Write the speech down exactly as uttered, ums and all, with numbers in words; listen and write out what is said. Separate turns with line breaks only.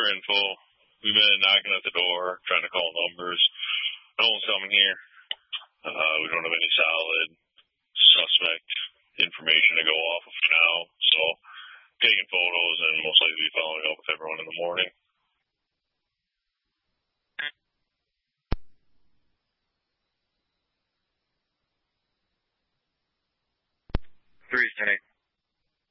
more info. We've been knocking at the door, trying to call numbers. No one's coming here. Uh, we don't have any solid suspect information to go off of now. So, taking photos and most likely following up with everyone in the morning.
Three, ten, eight.